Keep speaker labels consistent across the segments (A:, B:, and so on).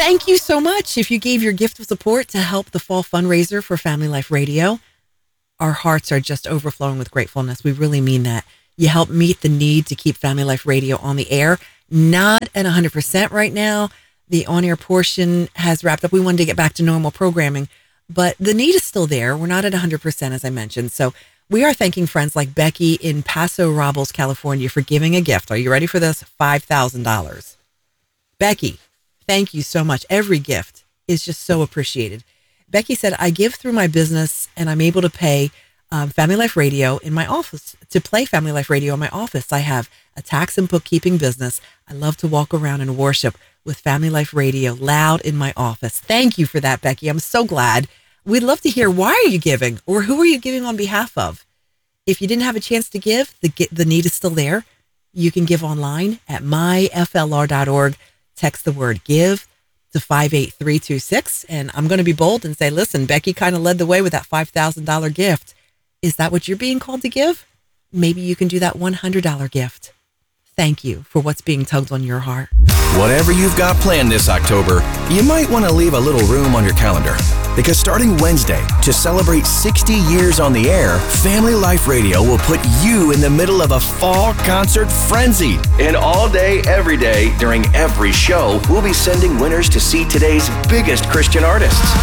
A: Thank you so much. If you gave your gift of support to help the fall fundraiser for Family Life Radio, our hearts are just overflowing with gratefulness. We really mean that. You help meet the need to keep Family Life Radio on the air. Not at 100% right now. The on-air portion has wrapped up. We wanted to get back to normal programming, but the need is still there. We're not at 100%, as I mentioned. So we are thanking friends like Becky in Paso Robles, California, for giving a gift. Are you ready for this? $5,000. Becky, thank you so much. Every gift is just so appreciated. Becky said, I give through my business and I'm able to pay Family Life Radio in my office. To play Family Life Radio in my office, I have a tax and bookkeeping business. I love to walk around and worship with Family Life Radio loud in my office. Thank you for that, Becky. I'm so glad. We'd love to hear, why are you giving, or who are you giving on behalf of? If you didn't have a chance to give, the need is still there. You can give online at myflr.org. Text the word give to 58326. And I'm going to be bold and say, listen, Becky kind of led the way with that $5,000 gift. Is that what you're being called to give? Maybe you can do that $100 gift. Thank you for what's being tugged on your heart.
B: Whatever you've got planned this October, you might want to leave a little room on your calendar. Because starting Wednesday, to celebrate 60 years on the air, Family Life Radio will put you in the middle of a fall concert frenzy. And all day, every day, during every show, we'll be sending winners to see today's biggest Christian artists.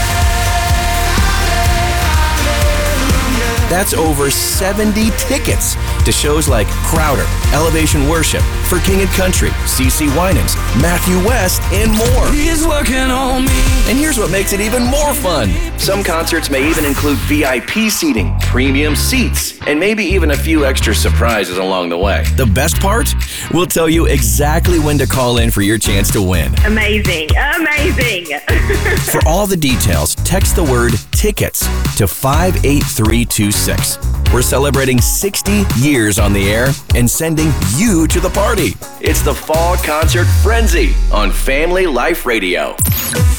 B: That's over 70 tickets to shows like Crowder, Elevation Worship, For King and Country, CeCe Winans, Matthew West, and more.
C: He's working on me.
B: And here's what makes it even more fun. Some concerts may even include VIP seating, premium seats, and maybe even a few extra surprises along the way. The best part? We'll tell you exactly when to call in for your chance to win.
D: Amazing.
B: For all the details, text the word TICKETS to 58326. We're celebrating 60 years on the air and sending you to the party. It's the Fall Concert Frenzy on Family Life Radio.